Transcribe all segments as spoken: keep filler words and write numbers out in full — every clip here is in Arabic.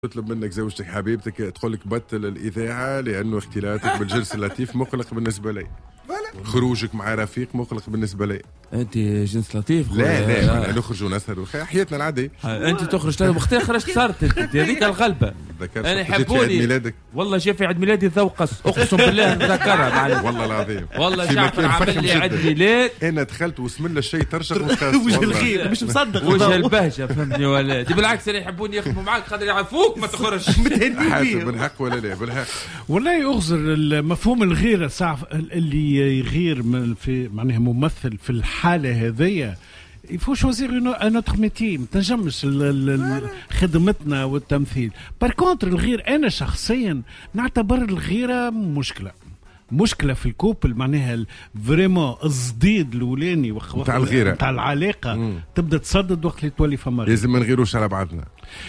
تطلب منك زوجتك حبيبتك تقول لك بطل الإذاعة لأنه اختلاطك بالجنس اللطيف مقلق بالنسبة لي. خروجك مع رفيق مقلق بالنسبة لي. أنت جنس لطيف؟ لا لا, لا. نخرج ونسهر حياتنا العادية. أنت تخرج تلعب اختي خرجت صارت أنت هذيك الغلبة. أنا يحبوني. والله جا في عيد ميلادي ذوقس أقسم بالله نذكرها معلم. والله العظيم. والله جعفر عمل لي عيد ميلاد. أنا دخلت وسم الله الشيء ترشق وخاص. وجه الخير مش مصدق. وجه البهجة فهمني ولادي بالعكس أنا يحبوني يخدموا معاك خاطر يعرفوك ما تخرجش. حاسب بالحق ولا لا بالحق. والله أغزر مفهوم الغيرة صعب اللي يغير من في معناها ممثل في الحالة هذية يفو شوزير ان اوتر ميتي ما تنجمش خدمتنا والتمثيل. بار كونتر الغير انا شخصيا نعتبر الغيره مشكله مشكله في الكوبل معناها فريمون الصديد الاولاني تاع الغيره تاع العلاقه مم. تبدا تصدد وقت اللي تولي فما لازم ما نغيروش على بعضنا.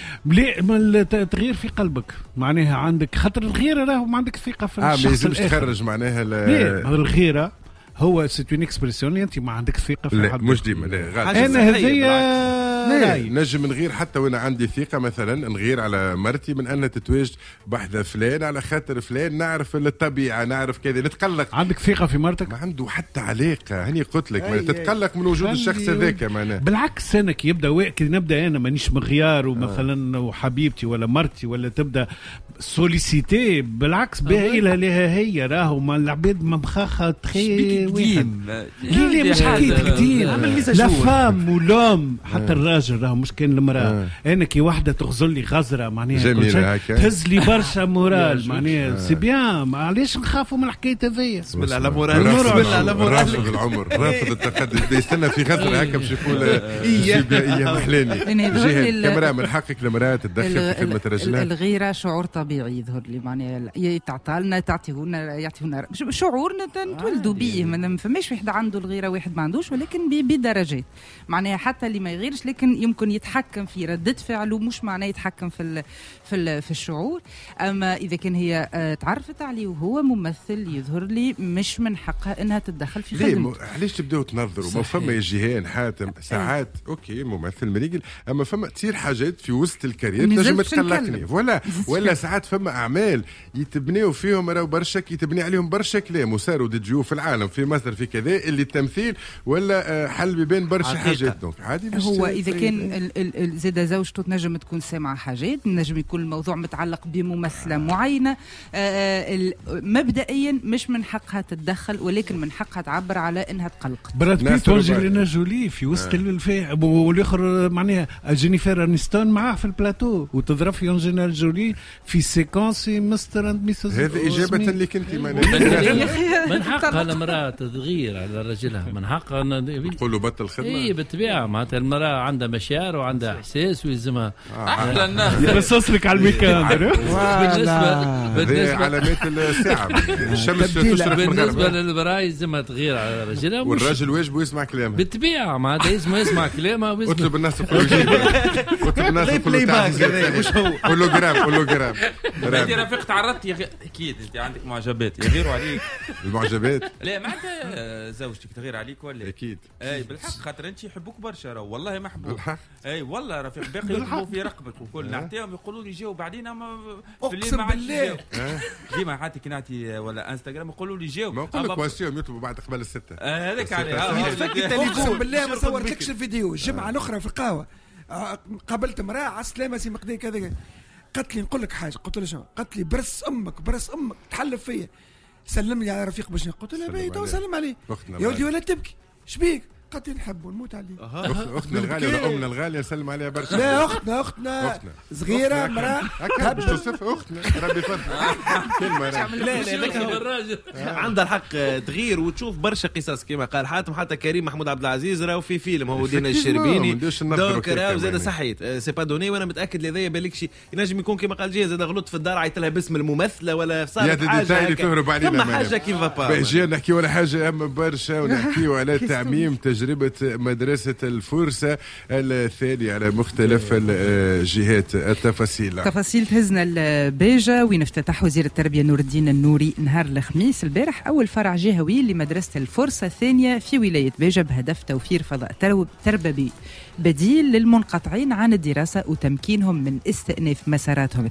لا تغيير في قلبك معناها عندك خاطر الغيره راهو ما عندك ثقه في آه الشخص الآخر. تخرج معناها لا الغيره هو سيت اون اكسبرسيون انت ما عندك ثقه في لا مش ديما لا غلط. انا هذيا نجم نغير حتى وانا عندي ثقه مثلا نغير على مرتي من انها تتواجد بحذا فلان على خاطر فلان نعرف الطبيعه نعرف كذا نتقلق. عندك ثقه في مرتك؟ ما عنده حتى علاقه هني قلت لك تتقلق من وجود الشخص هذاك معناه. بالعكس انا كي يبدا كي نبدا انا مانيش مغيار ومثلا وحبيبتي ولا مرتي ولا تبدا سوليسيتي بالعكس باهي لها هي راهو ما العباد ممخاخه تخي قديم. ليه مش حكيت قديم لا فام ولوم حتى الراجل راهو مش كان المراه. انا كي واحده تغزل لي غزره معناها تهز لي برشا مورال معناها سي بيان معليش نخافوا من الحكايه هذيا. بسم الله على مورال بسم الله على مورال. رافض العمر رافض التقدم يستنى في غزره هكا باش يقول جيبائيه محلاني. كاميرا من حقك المراه تتدخل في خدمه رجلها. الغيره شعور طبيعي يظهر لي معناها تعطالنا تعطيونا يعطيونا شعور نتولدوا به ما فماش واحد عنده الغيره واحد ما عندوش ولكن بدرجات معناها حتى اللي ما يغيرش لكن يمكن يتحكم في ردة فعله مش معناه يتحكم في ال في ال في الشعور. اما اذا كان هي تعرفت عليه وهو ممثل يظهر لي مش من حقها انها تتدخل في خدمته. علاش تبداو تنظروا ما فما جيهان حاتم ساعات اوكي ممثل مريقل اما فما تصير حاجات في وسط الكارير نجم تقلقني ولا ولا ساعات فما اعمال يتبنيوا فيهم راهو برشا يتبني عليهم برشا كلام وصاروا ديجيو في العالم في مصر في كذا اللي التمثيل ولا حل بين برشا حاجات. دونك عادي هو اذا كان زاد زوجته تنجم تكون سامعه حاجات نجم يكون الموضوع متعلق بممثله معينه مبدئيا مش من حقها تتدخل ولكن من حقها تعبر على انها تقلق. براد بيت وانجلينا جولي في وسط الفيلم والاخر معناها جينيفر انستون معاه في البلاتو وتضرب في انجلينا جولي في سيكونس مستر اند ميسز. هذه اجابه اللي كنت من حقها المراه تغير على رجلها من حقها نقولوا بطل خدمه. اي بالطبيعه معناتها المراه عندها مشاعر وعندها احساس ويلزمها احلى الناس يبصص لك على الميكان. بالنسبه بالنسبه علامات الساعه الشمس تشرق بالنسبه للمراه يلزمها تغير على رجلها والراجل واجبه يسمع كلامها بالطبيعه معناتها يلزم يسمع كلامها. اطلب الناس يقولوا اطلب الناس يقولوا تعزيزات مش هو قول جرام قول جرام. انت رفيق تعرضت اكيد انت عندك معجبات يغيروا عليك. المعجبات لا معناتها زوجتك تغير عليك ولا اكيد. اي بالحق خاطر انت يحبوك برشا والله محبوب. اي والله رفيق باقي يطلبوا في رقبك وكل نعطيهم يقولوا لي جاو بعدين اما في الليل ما عادش جاو ديما حتى كي نعطي ولا انستغرام يقولوا لي جاو ما نقول لك واسيهم يطلبوا بعد قبل الستة. هذاك عليه اقسم بالله ما صورتلكش الفيديو الجمعه الاخرى في القهوه قابلت امراه على السلامه سي مقدي كذا قالت لي نقول لك حاجه قلت له شنو قالت لي برس امك برس امك تحلف فيا سلم لي على رفيق باش قلت له باهي تو سلم عليه يا ودي ولا تبكي شبيك قالت لي نحب ونموت عليه. اختنا الغاليه ولا امنا الغاليه نسلم عليها برشا. لا اختنا اختنا صغيره مراه هكا باش توصف اختنا ربي يفضل كلمه لا لا الراجل عندها الحق تغير وتشوف برشا قصص كما قال حاتم حتى كريم محمود عبد العزيز راهو في فيلم هو دينا الشربيني دونك راهو زاد صحيت سي با دوني وانا متاكد لذايا بالك شي ينجم يكون كما قال جيه زاد غلط في الدار عيط لها باسم الممثله ولا صارت حاجه هكا تهرب علينا حاجه كيف با جينا نحكيو على حاجه اما برشا ونحكيو على تعميم تجربة مدرسة الفرصة الثانية على مختلف الجهات. التفاصيل تفاصيل تهزنا البيجة وين افتتح وزير التربية نور الدين النوري نهار الخميس البارح أول فرع جهوي لمدرسة الفرصة الثانية في ولاية بيجة بهدف توفير فضاء تربوي بديل للمنقطعين عن الدراسة وتمكينهم من استئناف مساراتهم